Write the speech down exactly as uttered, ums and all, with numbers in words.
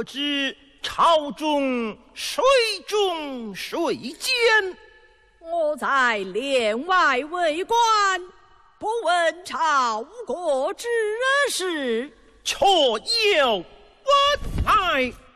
知朝中谁忠谁奸？ 我在帘外为官，不问朝国之事， 却有不才。